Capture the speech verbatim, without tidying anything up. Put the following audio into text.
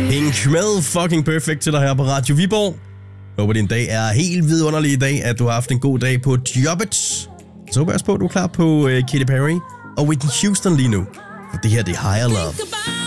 Hink med fucking perfect til dig her på Radio Viborg. Håber din dag er helt vidunderlig i dag, at du har haft en god dag på jobbet. Så håber jeg også på, at du er klar på uh, Katy Perry og Whitney Houston lige nu. For det her, det er Higher Love.